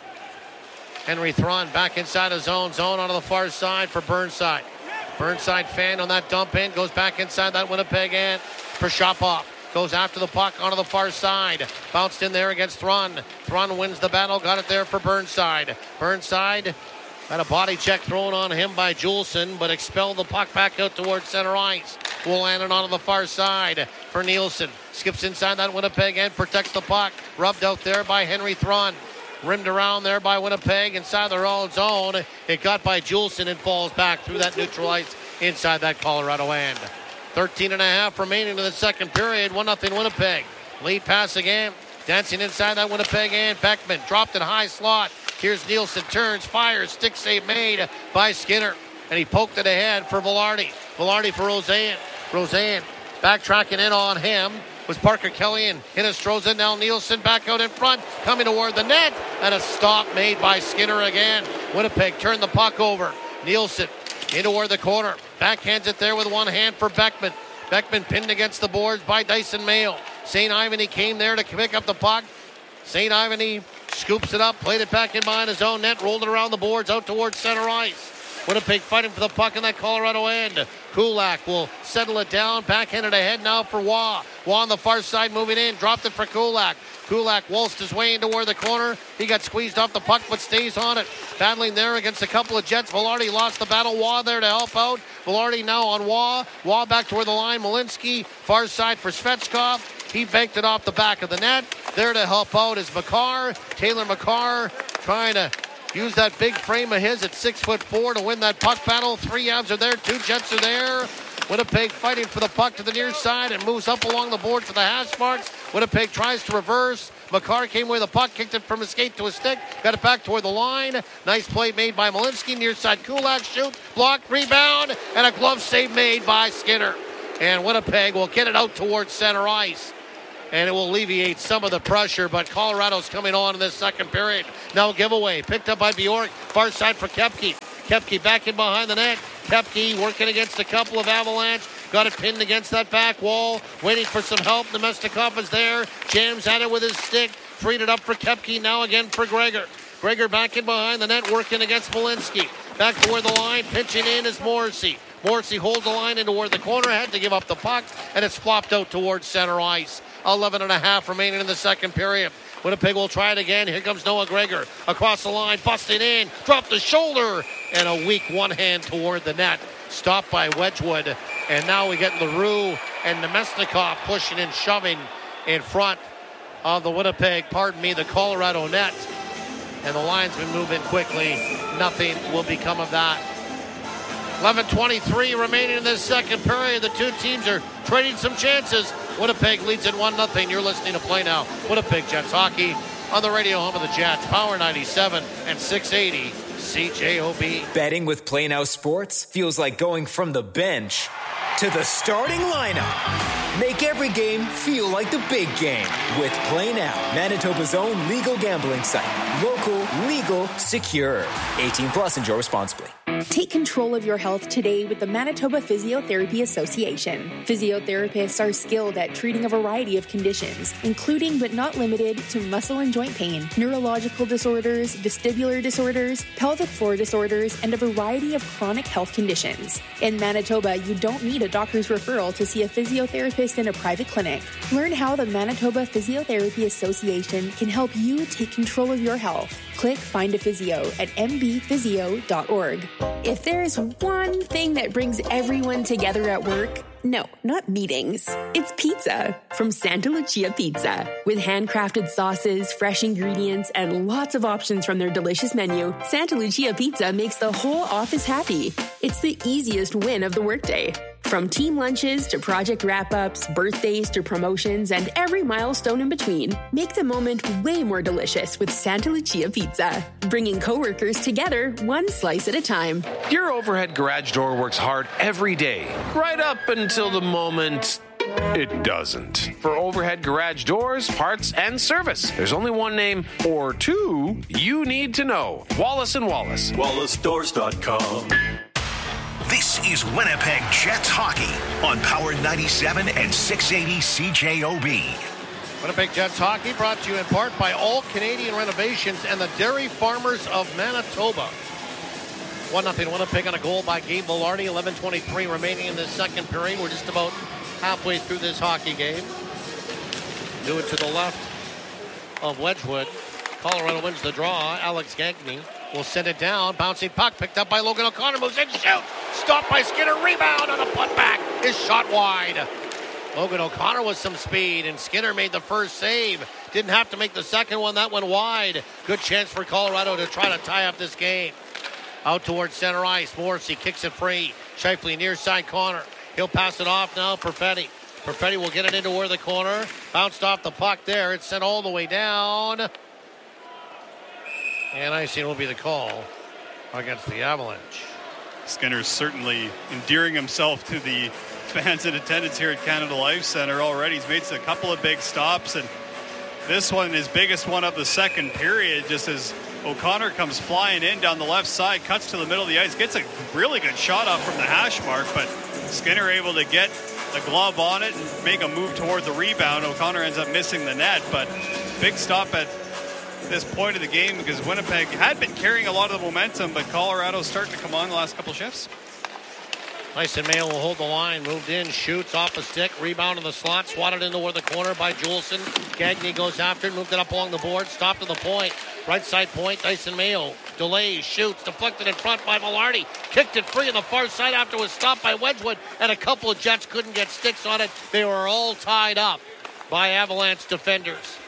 Henry Thron back inside his own zone onto the far side for Burnside. Burnside fan on that dump in, goes back inside that Winnipeg end. Prashopov goes after the puck onto the far side. Bounced in there against Thron. Thron wins the battle, got it there for Burnside. Burnside had a body check thrown on him by Juleson, but expelled the puck back out towards center ice. Will land it onto the far side for Nielsen. Skips inside that Winnipeg end, protects the puck. Rubbed out there by Henry Thron. Rimmed around there by Winnipeg inside their own zone. It got by Juleson and falls back through that neutral ice inside that Colorado end. thirteen and a half remaining in the second period. one nothing Winnipeg. Lead pass again. Dancing inside that Winnipeg end. Beckman dropped it high slot. Here's Nielsen, turns, fires, stick save made by Skinner. And he poked it ahead for Velarde. Velarde for Roseanne. Roseanne backtracking in on him was Parker Kelly and Hinostroza. Now Nielsen back out in front, coming toward the net. And a stop made by Skinner again. Winnipeg turned the puck over. Nielsen in toward the corner. Backhands it there with one hand for Beckman. Beckman pinned against the boards by Dyson Mayo. Saint Ivany came there to pick up the puck. Saint Ivany scoops it up, played it back in behind his own net, rolled it around the boards out towards center ice. Winnipeg fighting for the puck in that Colorado end. Kulak will settle it down, backhanded ahead now for Waugh. Waugh on the far side moving in, dropped it for Kulak. Kulak waltzed his way into where the corner. He got squeezed off the puck but stays on it. Battling there against a couple of Jets. Velarde lost the battle. Waugh there to help out. Velarde now on Waugh. Waugh back toward the line. Malinsky, far side for Svechkov. He banked it off the back of the net. There to help out is Makar. Taylor Makar trying to use that big frame of his at six foot four to win that puck battle. Three Avs are there, two Jets are there. Winnipeg fighting for the puck to the near side and moves up along the board to the hash marks. Winnipeg tries to reverse. Makar came away with the puck, kicked it from his skate to his stick, got it back toward the line. Nice play made by Malinsky. Near side Kulak shoots, blocked, rebound, and a glove save made by Skinner. And Winnipeg will get it out towards center ice. And it will alleviate some of the pressure, but Colorado's coming on in this second period. Now giveaway, picked up by Bjork, far side for Koepke. Koepke back in behind the net. Koepke working against a couple of Avalanche. Got it pinned against that back wall. Waiting for some help. Nemestikov is there. Jams at it with his stick. Freed it up for Koepke. Now again for Gregor. Gregor back in behind the net, working against Malinsky. Back toward the line. Pitching in is Morrissey. Morrissey holds the line into toward the corner. Had to give up the puck. And it's flopped out towards center ice. eleven and a half remaining in the second period. Winnipeg will try it again. Here comes Noah Gregor. Across the line. Busting in. Dropped the shoulder. And a weak one hand toward the net. Stopped by Wedgwood. And now we get LaRue and Nemestikov pushing and shoving in front of the Winnipeg, pardon me, the Colorado net. And the line's been moving quickly. Nothing will become of that. eleven twenty-three remaining in this second period. The two teams are trading some chances. Winnipeg leads at one nothing. You're listening to Play Now. Winnipeg Jets hockey on the radio home of the Jets. Power ninety-seven and six eighty C J O B. Betting with Play Now Sports feels like going from the bench to the starting lineup. Make every game feel like the big game with Play Now, Manitoba's own legal gambling site. Local, legal, secure. eighteen plus, enjoy responsibly. Take control of your health today with the Manitoba Physiotherapy Association. Physiotherapists are skilled at treating a variety of conditions, including but not limited to muscle and joint pain, neurological disorders, vestibular disorders, pelvic floor disorders, and a variety of chronic health conditions. In Manitoba, you don't need a doctor's referral to see a physiotherapist in a private clinic. Learn how the Manitoba Physiotherapy Association can help you take control of your health. Click Find a Physio at m b physio dot org. If there's one thing that brings everyone together at work, no, not meetings. It's pizza from Santa Lucia Pizza. With handcrafted sauces, fresh ingredients, and lots of options from their delicious menu, Santa Lucia Pizza makes the whole office happy. It's the easiest win of the workday. From team lunches to project wrap-ups, birthdays to promotions, and every milestone in between, make the moment way more delicious with Santa Lucia Pizza. Bringing coworkers together one slice at a time. Your overhead garage door works hard every day, right up until the moment it doesn't. For overhead garage doors, parts, and service, there's only one name or two you need to know. Wallace and Wallace. Wallace Doors dot com. This is Winnipeg Jets hockey on Power ninety-seven and six eighty C J O B. Winnipeg Jets hockey brought to you in part by All Canadian Renovations and the Dairy Farmers of Manitoba. one nothing Winnipeg on a goal by Gabe Vilardi. eleven twenty-three remaining in this second period. We're just about halfway through this hockey game. Do it to the left of Wedgwood. Colorado wins the draw. Alex Gagne will send it down. Bouncing puck picked up by Logan O'Connor. Moves in, shoot. Stopped by Skinner. Rebound on a putback. Is shot wide. Logan O'Connor with some speed, and Skinner made the first save. Didn't have to make the second one. That went wide. Good chance for Colorado to try to tie up this game. Out towards center ice. Morrissey kicks it free. Shifley near side corner. He'll pass it off now. Perfetti. Perfetti will get it into where the corner. Bounced off the puck there. It's sent all the way down. And icing will be the call against the Avalanche. Skinner's certainly endearing himself to the fans in attendance here at Canada Life Center already. He's made a couple of big stops, and this one, his biggest one of the second period, just as O'Connor comes flying in down the left side, cuts to the middle of the ice, gets a really good shot off from the hash mark, but Skinner able to get the glove on it and make a move toward the rebound. O'Connor ends up missing the net, but big stop at this point of the game because Winnipeg had been carrying a lot of the momentum, but Colorado's starting to come on the last couple shifts. Mason Mayo will hold the line, moved in, shoots off a stick, rebound in the slot, swatted into where the corner by Juleson. Gagne goes after it, moved it up along the board, stopped to the point, right side point, Dyson Mayo delays, shoots, deflected in front by Vilardi, kicked it free on the far side after it was stopped by Wedgwood, and a couple of Jets couldn't get sticks on it. They were all tied up by Avalanche defenders.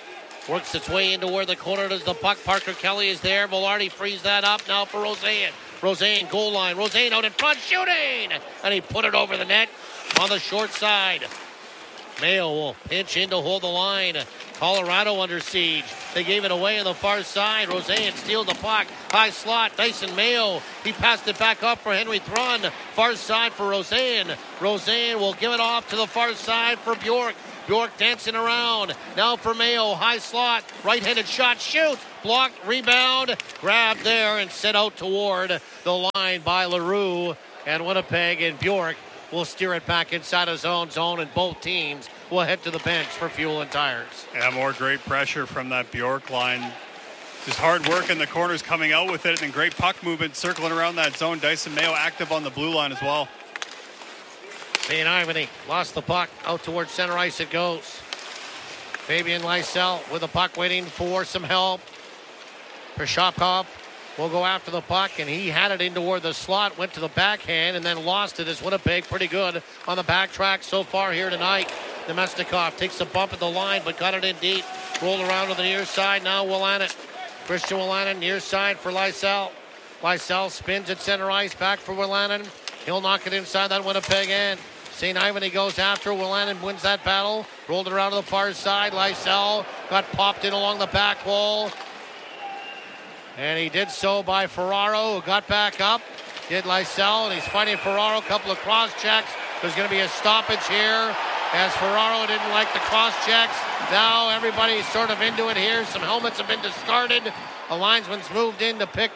Works its way into where the corner does the puck. Parker Kelly is there. Velarde frees that up now for Roseanne. Roseanne, goal line. Roseanne out in front, shooting! And he put it over the net on the short side. Mayo will pinch in to hold the line. Colorado under siege. They gave it away on the far side. Roseanne steals the puck. High slot. Dyson Mayo. He passed it back up for Henry Thrun. Far side for Roseanne. Roseanne will give it off to the far side for Bjork. Bjork dancing around. Now for Mayo. High slot. Right-handed shot. Shoot. Blocked. Rebound. Grabbed there and sent out toward the line by LaRue. And Winnipeg and Bjork will steer it back inside his own zone, and both teams will head to the bench for fuel and tires. Yeah, more great pressure from that Bjork line. Just hard work in the corners coming out with it, and great puck movement circling around that zone. Dyson Mayo active on the blue line as well. Saint Ivany lost the puck. Out towards center ice it goes. Fabian Lysell with the puck waiting for some help. Prashopkov will go after the puck, and he had it in toward the slot, went to the backhand, and then lost it as Winnipeg pretty good on the backtrack so far here tonight. Nemestikov takes a bump at the line, but got it in deep. Rolled around to the near side. Now Willanen. Christian Willanen near side for Lysell. Lysell spins at center ice, back for Willanen. He'll knock it inside that Winnipeg end. Saint Ivany goes after. Willanen wins that battle. Rolled it around to the far side. Lysell got popped in along the back wall. And he did so by Ferraro, who got back up. Did Lysell, and he's fighting Ferraro. A couple of cross checks. There's going to be a stoppage here as Ferraro didn't like the cross checks. Now everybody's sort of into it here. Some helmets have been discarded. The linesman's moved in to pick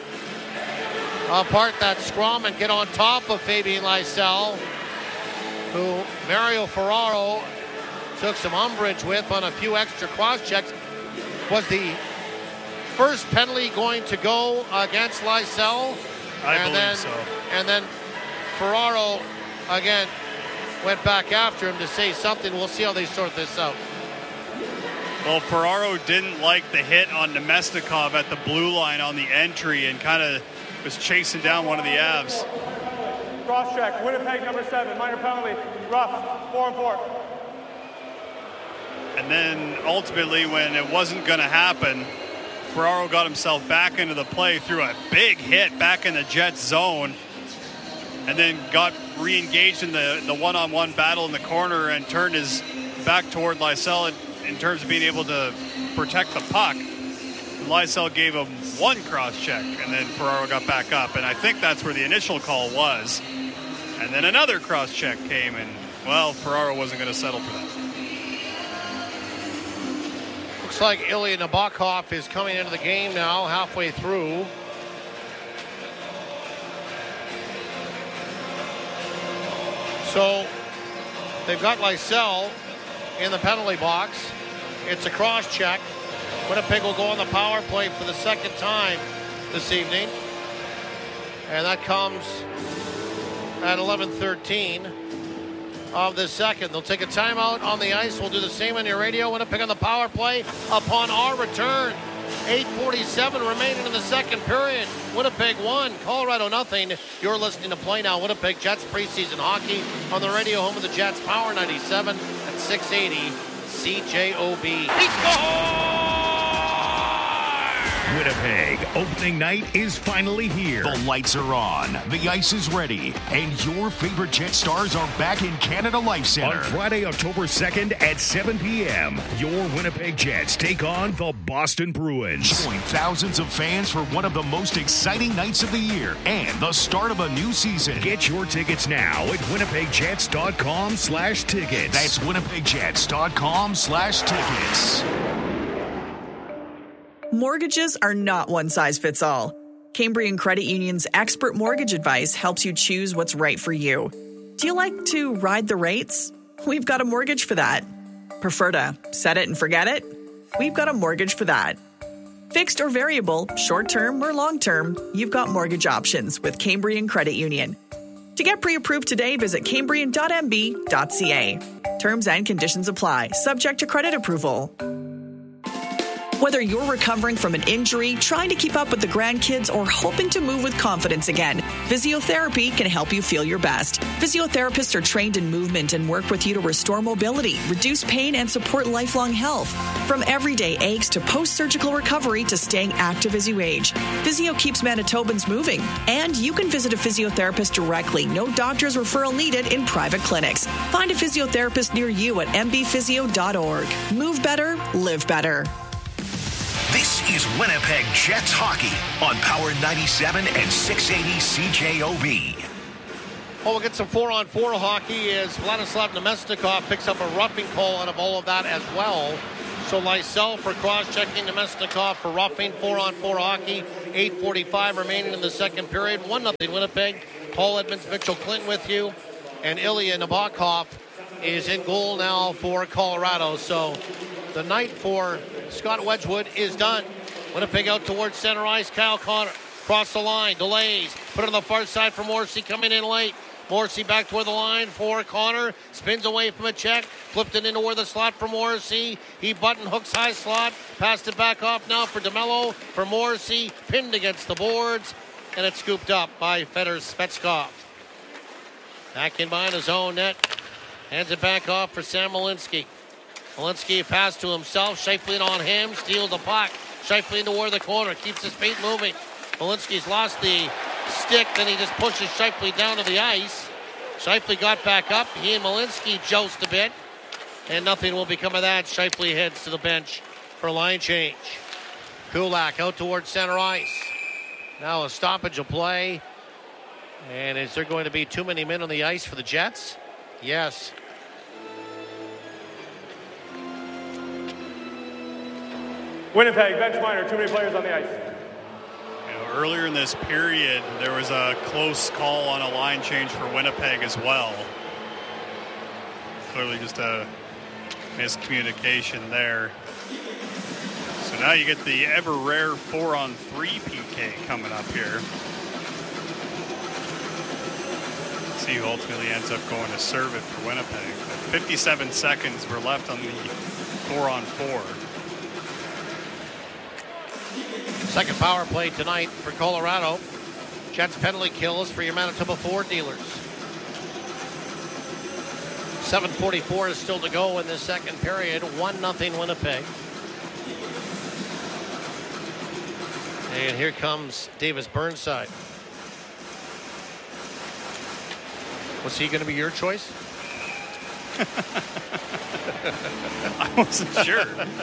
apart that scrum and get on top of Fabian Lysell, who Mario Ferraro took some umbrage with on a few extra cross checks. Was the first penalty going to go against Lysell? I and believe then, so. And then Ferraro, again, went back after him to say something. We'll see how they sort this out. Well, Ferraro didn't like the hit on Nemestikov at the blue line on the entry and kind of was chasing down one of the Avs. Cross check. Winnipeg number seven. Minor penalty. Rough. Four and four. And then ultimately, when it wasn't going to happen, Ferraro got himself back into the play, threw a big hit back in the Jets zone, and then got re-engaged in the, the one-on-one battle in the corner and turned his back toward Lysell in, in terms of being able to protect the puck. And Lysell gave him one cross-check, and then Ferraro got back up, and I think that's where the initial call was. And then another cross-check came, and, well, Ferraro wasn't going to settle for that. Looks like Ilya Nabokov is coming into the game now, halfway through. So they've got Lysell in the penalty box. It's a cross check. Winnipeg will go on the power play for the second time this evening. And that comes at eleven thirteen. Of the second. They'll take a timeout on the ice. We'll do the same on your radio. Winnipeg on the power play upon our return. eight forty-seven remaining in the second period. Winnipeg one, Colorado nothing. You're listening to Play Now Winnipeg Jets preseason hockey on the radio home of the Jets, Power ninety-seven and six eighty C J O B. He scores! Winnipeg opening night is finally here. The lights are on, the ice is ready, and your favorite Jet stars are back in Canada Life Center. On Friday, October second at seven p.m., your Winnipeg Jets take on the Boston Bruins. Join thousands of fans for one of the most exciting nights of the year and the start of a new season. Get your tickets now at winnipegjets.com slash tickets. That's winnipegjets.com slash tickets. Mortgages are not one size fits all. Cambrian Credit Union's expert mortgage advice helps you choose what's right for you. Do you like to ride the rates? We've got a mortgage for that. Prefer to set it and forget it? We've got a mortgage for that. Fixed or variable, short-term or long-term, you've got mortgage options with Cambrian Credit Union. To get pre-approved today, visit cambrian dot m b dot c a. Terms and conditions apply, subject to credit approval. Whether you're recovering from an injury, trying to keep up with the grandkids, or hoping to move with confidence again, physiotherapy can help you feel your best. Physiotherapists are trained in movement and work with you to restore mobility, reduce pain, and support lifelong health. From everyday aches to post-surgical recovery to staying active as you age, Physio keeps Manitobans moving. And you can visit a physiotherapist directly. No doctor's referral needed in private clinics. Find a physiotherapist near you at m b physio dot org. Move better, live better. This is Winnipeg Jets hockey on Power ninety-seven and six eighty C J O B. Well, we'll get some four-on-four hockey as Vladislav Nemestikov picks up a roughing call out of all of that as well. So Lysell for cross-checking, Nemestikov for roughing, four-on-four hockey. eight forty-five remaining in the second period. one nothing Winnipeg. Paul Edmonds, Mitchell Clinton with you. And Ilya Nabokov is in goal now for Colorado. So the night for Scott Wedgwood is done. Winnipeg out towards center ice. Kyle Connor across the line, delays, put it on the far side for Morrissey, coming in late. Morrissey back toward the line for Connor, spins away from a check, flipped it into where the slot for Morrissey. He button hooks high slot, passed it back off now for DeMello, for Morrissey, pinned against the boards, and it's scooped up by Fedor Svechkov. Back in behind his own net, hands it back off for Sam Malinsky. Malinsky passed to himself, Scheifele on him, steals the puck. Scheifele toward the corner, keeps his feet moving. Malinsky's lost the stick, then he just pushes Scheifele down to the ice. Scheifele got back up, he and Malinsky joust a bit, and nothing will become of that. Scheifele heads to the bench for line change. Kulak out towards center ice. Now a stoppage of play. And is there going to be too many men on the ice for the Jets? Yes. Winnipeg, bench minor, too many players on the ice. You know, earlier in this period, there was a close call on a line change for Winnipeg as well. Clearly just a miscommunication there. So now you get the ever rare four on three P K coming up here. See who ultimately ends up going to serve it for Winnipeg. But fifty-seven seconds were left on the four on four. Second power play tonight for Colorado. Jets penalty kills for your Manitoba Ford dealers. seven forty-four is still to go in this second period. one nothing Winnipeg. And here comes Davis Burnside. Was he going to be your choice? I wasn't sure.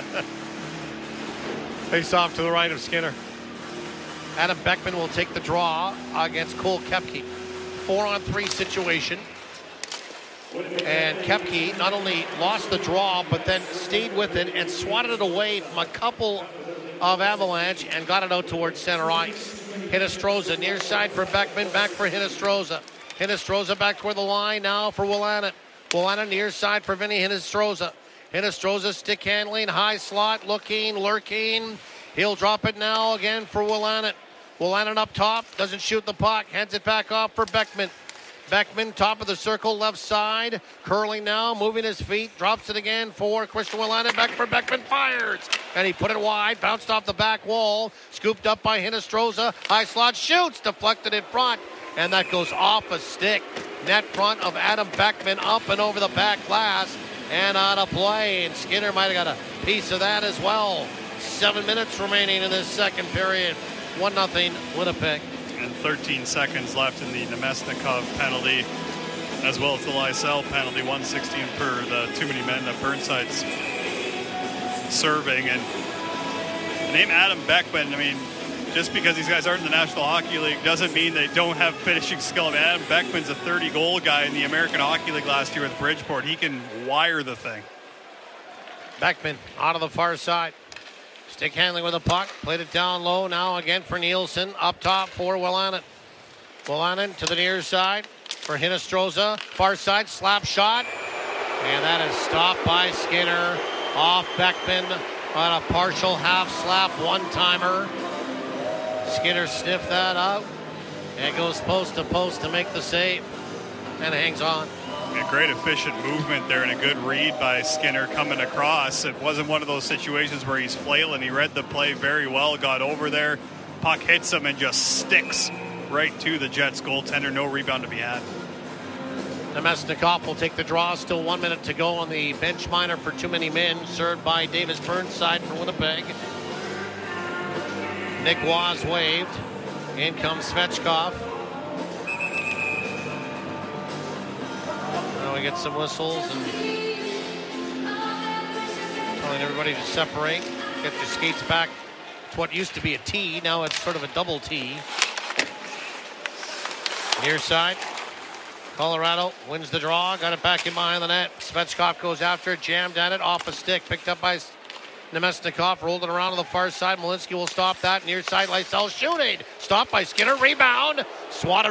Face off to the right of Skinner. Adam Beckman will take the draw against Cole Koepke. Four on three situation. And Koepke not only lost the draw, but then stayed with it and swatted it away from a couple of Avalanche and got it out towards center ice. Hinostroza near side for Beckman, back for Hinostroza. Hinostroza back toward the line now for Willanen. Willanen near side for Vinny Hinostroza. Hinostroza stick handling, high slot, looking, lurking. He'll drop it now again for Willanen. Willanen up top, doesn't shoot the puck, hands it back off for Beckman. Beckman, top of the circle, left side, curling now, moving his feet, drops it again for Christian Willanen, back for Beckman, fires! And he put it wide, bounced off the back wall, scooped up by Hinostroza, high slot, shoots, deflected in front, and that goes off a stick. Net front of Adam Beckman, up and over the back glass, and out of play, and Skinner might have got a piece of that as well. Seven minutes remaining in this second period, one nothing Winnipeg. And thirteen seconds left in the Nemestikov penalty, as well as the Lysell penalty. one sixteen for the too many men that Burnside's serving. And the name Adam Beckman, I mean, just because these guys aren't in the National Hockey League doesn't mean they don't have finishing skill. I mean, Adam Beckman's a thirty-goal guy in the American Hockey League last year with Bridgeport. He can wire the thing. Beckman out of the far side. Stick handling with the puck. Played it down low now again for Nielsen. Up top for Willanen. Willanen to the near side for Hinostroza. Far side, slap shot. And that is stopped by Skinner. Off Beckman on a partial half slap one-timer. Skinner sniffed that out. And goes post to post to make the save. And hangs on. A great efficient movement there and a good read by Skinner coming across. It wasn't one of those situations where he's flailing. He read the play very well, got over there. Puck hits him and just sticks right to the Jets goaltender. No rebound to be had. Nemesnikov will take the draw. Still one minute to go on the bench minor for too many men. Served by Davis Burnside for Winnipeg. Nick Waz waved. In comes Svechkov. Now we get some whistles and telling everybody to separate. Get your skates back to what used to be a T. Now it's sort of a double T. Near side. Colorado wins the draw. Got it back in behind the net. Svechkov goes after it. Jammed at it. Off a stick. Picked up by Nemesnikov. Rolled it around to the far side. Malinsky will stop that. Near side. Lysell shooting. Stopped by Skinner. Rebound. Swatted